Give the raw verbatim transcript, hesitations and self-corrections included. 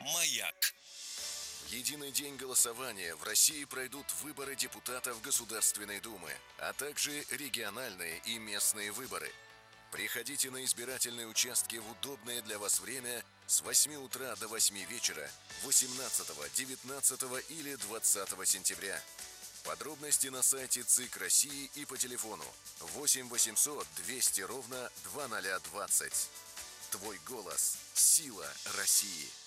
Маяк. В единый день голосования в России пройдут выборы депутатов Государственной Думы, а также региональные и местные выборы. Приходите на избирательные участки в удобное для вас время с восьми утра до восьми вечера восемнадцатого, девятнадцатого или двадцатого сентября. Подробности на сайте ЦИК России и по телефону восемь восемьсот двести ровно двадцать ноль двадцать. Твой голос – сила России.